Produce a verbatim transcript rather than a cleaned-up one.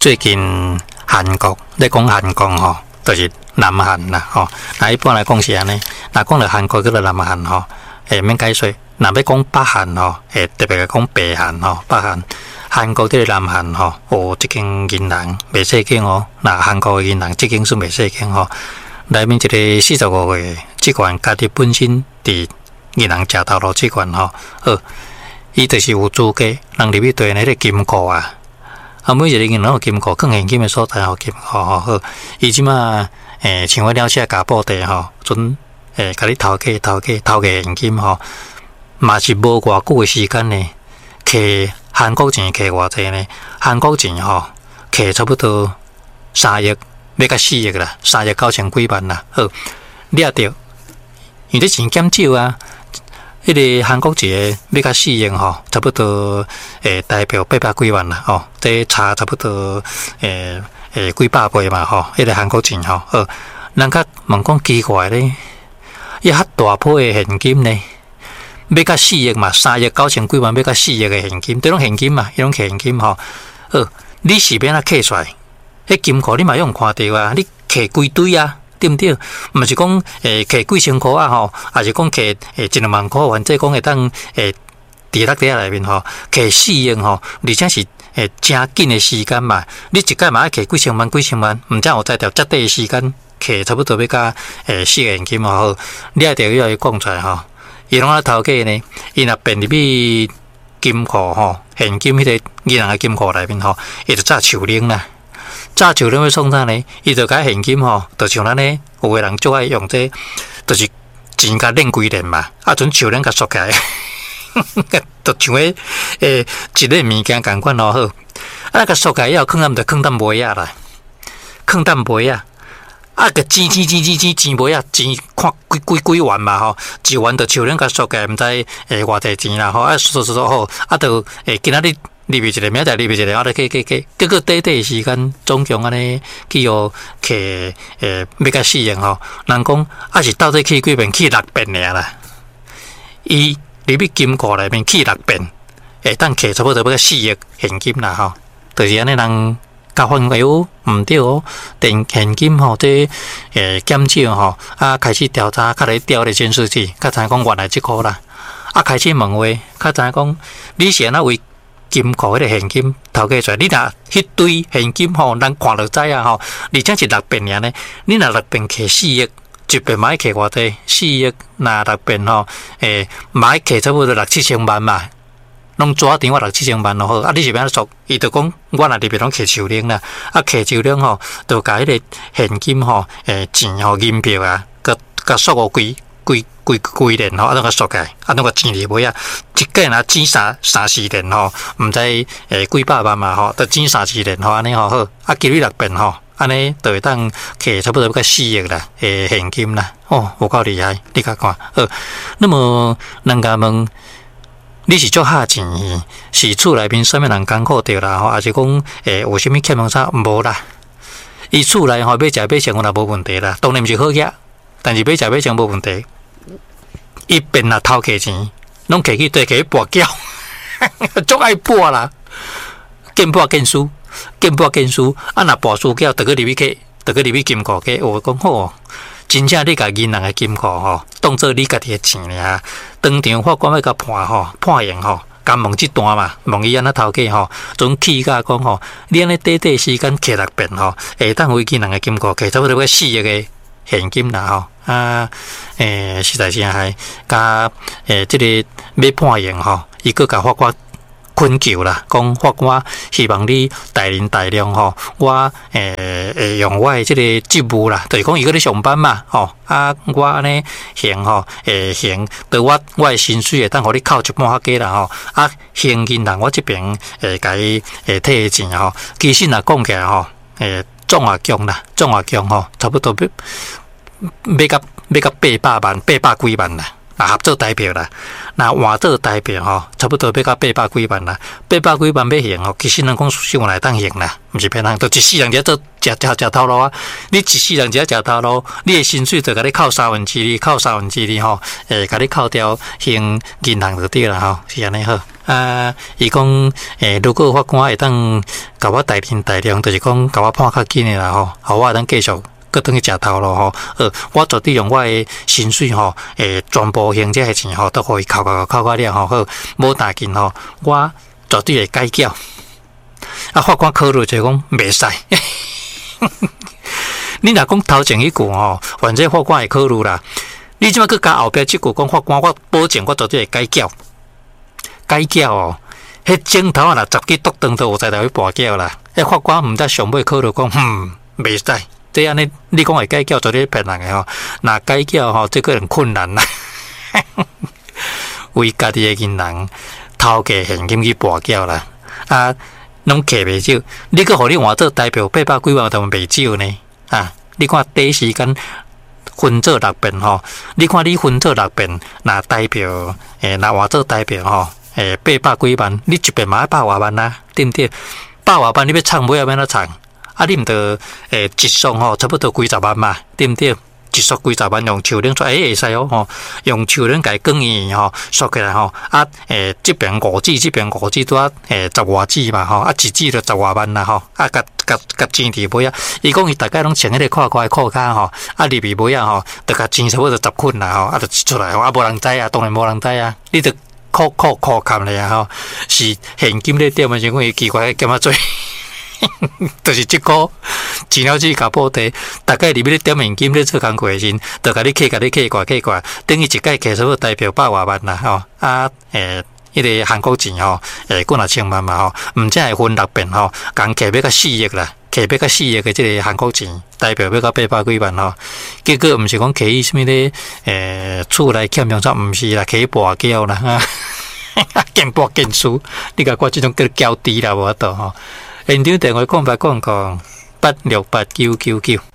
最近韩国咧讲韩国吼，就是南韩啦吼。那一般来讲是安尼，那讲到韩国，叫做南韩吼，诶免解说。那要讲北韩吼，诶特别讲北韩吼，北韩。韩国这个南韩吼，哦，即间银行袂细间哦。那韩国的银行即间算袂细间吼。内面一个四十五岁即款家己本身伫银行食头路即款吼，好，伊就是有资格人入去对那个金库啊。啊，每一个银行有金库，放现金的所在吼，金库吼好。伊即马诶，像我了解家布袋吼，准诶，甲你偷起偷起偷个现金吼，嘛是无偌久的时间呢，摕韩国钱摕偌济呢？韩国钱吼，摕差不多三亿，要到四亿啦，三亿九千几万啦。好，你也着，因为这钱减少啊。迄个韩国钱要到四亿吼，差不多诶代表八百几万啦。吼，这差差不多诶诶几百倍嘛。吼，迄个韩国钱吼，好，人家问讲奇怪咧，伊遐大批的现金呢？要到四亿嘛，三亿九千几万，要到四亿的现金，这种现金嘛，这种现金吼，呃，你是要哪摕出来？迄金库你嘛用看到啊，你摕几堆啊，对毋对？毋是讲诶摕几千箍啊吼，还是讲摕诶一两万箍，或者讲会当诶伫落底内面吼，摕四亿吼，而且是诶真紧的时间嘛，你一届嘛爱摕几千万几千万，毋则有在条绝对的时间摕差不多要到诶四亿现金吼，你爱着要伊讲出来吼。伊拢咧偷假呢，伊若变入去金库吼，现金迄个银行诶金库内面吼，伊就炸手链啦，炸手链要创啥呢？伊就甲现金吼，就像咱咧有诶人最爱用这，就是钱甲链规链嘛，啊，阵手链甲缩起来，就像诶诶一个物件共款咯好，啊，甲缩起来以后，放淡就放淡袂啊啦，放淡袂啊。啊，个钱钱钱钱钱钱袂啊，钱看几几几万嘛吼，一万就手链甲缩起来，毋知诶偌济钱啦吼，啊，缩缩缩好，啊，就诶今仔日入去一个，明仔入去一个，啊，就计计计，结果短短时间总共安尼去互摕诶要甲四亿吼，人讲啊是到底去几遍？去六遍尔啦，伊入去金库内面去六遍，会当摕差不多要四亿现金啦吼，就是安尼人。甲反映哦，毋对哦，电现金吼，这诶减少吼，啊开始调查，较来调咧监视器，较知影讲原来即箍啦，啊开始问话，较知影讲你是安怎为金库迄个现金偷计出来？你若迄堆现金吼，咱看就知啊吼，而且是六遍尔呢，你若六遍摕四亿，一遍嘛爱摕偌济？四亿若六遍吼，诶嘛爱摕差不多六七千万嘛。拢抓电话六七千万咯好，啊！你是要安怎做？伊就讲我若入边拢摕手链啦，啊摕手链吼，就甲迄个现金吼，诶钱吼银票啊，甲甲缩个规规规规链吼，啊拢甲缩起来，啊拢甲钱入尾啊，一个若钱三三四链吼，毋知诶几百万嘛吼，得钱三四链吼，安尼吼好，啊几日六遍吼，安尼就会当摕差不多要甲四亿啦，诶现金啦，哦，有够厉害，你甲看，好，那么人家问。你是做下钱，是厝内面啥物人艰苦着啦吼，还是讲诶有啥物欠问啥无啦？伊厝内吼要食买穿若无问题啦，当然毋是好嘢，但是要食买穿无问题。伊变若偷摕钱，拢摕去地去跋筊，足爱跋啦，见跋见输，见跋见输，啊若跋输筊，得个入去去，得个入去金库去，我讲好。真正你甲银行诶金库吼，当做你家己诶钱尔。当场法官要甲判吼，判刑吼，甲问即段嘛，问伊安怎偷计吼，总气甲讲吼，你安尼短短时间摕六遍吼，会当为银行诶金库摕差不多要四亿诶现金啦吼，啊，诶，实在是还甲诶，即个要判刑吼，伊佫甲法官。困求啦，讲法官希望你大人大量吼，我诶诶用我诶即个职务啦，就是讲伊个咧上班嘛，吼啊我安尼行吼，诶行，对我我诶薪水会当互你扣一半较低啦吼，啊行银行我即边诶甲伊诶摕钱吼，其实若讲起来吼，诶总额强啦，总额强吼，差不多要要甲要甲八百万八百几万啦。 那合作代表啦，那换做代表吼，差不多要到八百几万啦，八百几万要行吼，其实人讲想来当行啦，毋是骗人，就一世人只做食食食头路啊！你一世人只食头路，你的薪水就甲你扣三分之二，扣三分之二吼，诶，甲你扣掉行银行就对啦吼，是安尼好。啊，伊讲诶，如果法官会当甲我代天代量，就是讲甲我判较紧诶啦吼，互我当继续。搁等去食头路吼，呃，我绝对用我诶薪水吼，诶，全部用这些钱吼，都可以扣扣扣扣了吼，好，无大紧吼，我绝对会改缴。啊，法官考虑就讲袂使，你若讲头前迄句吼，反正法官会考虑啦。你即摆搁加后壁即句讲法官，我保证我绝对会改缴，改缴哦。迄镜头啊，若十几剁断都有在台去跋缴啦。迄法官毋得上尾考虑讲，嗯，袂使。这样呢，你讲会改缴做啲骗人嘅吼，那改缴吼，这个很困难啦。为家己嘅银行偷个现金去跋缴啦，啊，拢摕袂少。你个互你换做代表八百几万，都袂少呢。啊，你看第一时间分做六遍吼，你看你分做六遍，那代表诶，那换做代表吼，诶，八百几万，你一遍嘛百外万啦，对不对？百外万你要唱尾要安怎唱？啊，你毋得诶，一束吼，差不多几十万嘛，对毋对？一束几十万用树龄做，诶会使哦吼，用树龄改更伊吼，缩起来吼，啊诶，这边五支，这边五支拄啊诶十外支嘛吼，啊一支就十外万啦吼，啊甲甲甲钱伫尾啊，伊讲伊大概拢穿迄个看看裤骹吼，啊入去尾啊吼，着甲钱差不多十捆啦吼，啊着出来吼，啊无人知啊，当然无人知啊，你着扣扣扣砍咧啊吼，是现金咧点啊，情况伊奇怪减啊做。就是即个钱了钱甲补地，大概里面咧点现金咧做工课的时，就甲你客甲你客挂客挂，等于一届客差不多代表百外万啦吼，啊诶，迄、那个韩国钱吼，诶，几若千万嘛吼，毋只系分六遍吼，共客要到四亿啦，客要到四亿嘅即个韩国钱，代表要到八百几万吼，结果毋是讲客伊什物咧，诶，厝内欠用煞毋是啦，客跋筊啦，哈，见跋见输，你甲我即种叫交低啦，无法度吼。现场电话空白讲讲八六八九九九。